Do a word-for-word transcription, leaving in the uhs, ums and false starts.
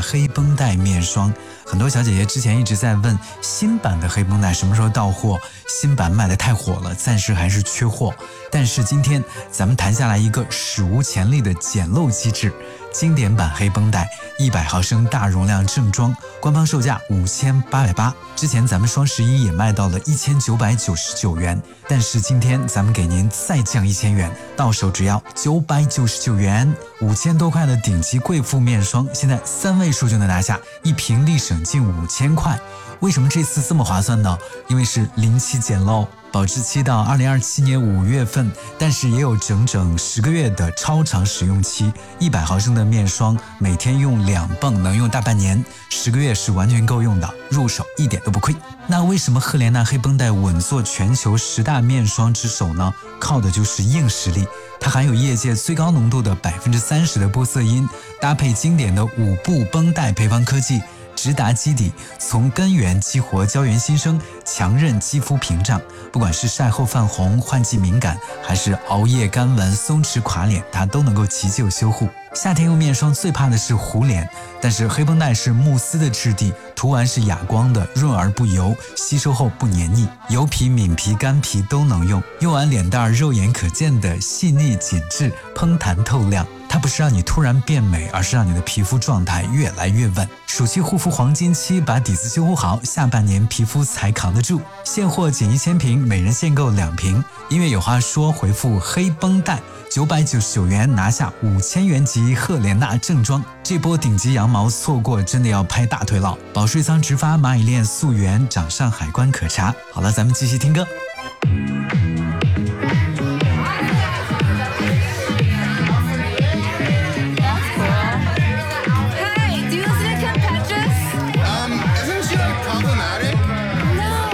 黑绷带面霜。很多小姐姐之前一直在问新版的黑绷带什么时候到货，新版卖得太火了，暂时还是缺货。但是今天咱们谈下来一个史无前例的捡漏机制，经典版黑绷带一百毫升大容量正装，官方售价五千八百八，之前咱们双十一也卖到了一千九百九十九元，但是今天咱们给您再降一千元，到手只要九百九十九元，五千多块的顶级贵妇面霜，现在三位数就能拿下，一瓶立省近五千块。为什么这次这么划算呢？因为是零期捡漏，保质期到二零二七年五月份，但是也有整整十个月的超长使用期。一百毫升的面霜，每天用两泵，能用大半年，十个月是完全够用的，入手一点都不亏。那为什么赫莲娜黑绷带稳坐全球十大面霜之首呢？靠的就是硬实力，它含有业界最高浓度的百分之三十的玻色因，搭配经典的五步绷带配方科技。直达基底，从根源激活胶原新生，强韧肌肤屏障。不管是晒后泛红、换季敏感，还是熬夜干纹、松弛垮脸，它都能够急救修护。夏天用面霜最怕的是糊脸，但是黑绷带是慕斯的质地，涂完是哑光的，润而不油，吸收后不黏腻，油皮、敏皮、干皮都能用。用完脸蛋肉眼可见的细腻紧致、嘭弹透亮。它不是让你突然变美，而是让你的皮肤状态越来越稳。暑期护肤黄金期，把底子修护好，下半年皮肤才扛得住。现货仅一千瓶，每人限购两瓶。音乐有话说，回复黑绷带九百九十九元拿下五千元级赫莲娜正装。这波顶级羊毛错过真的要拍大腿了。保税仓直发蚂蚁链溯源，掌上海关可查。好了，咱们继续听歌。 Problematic?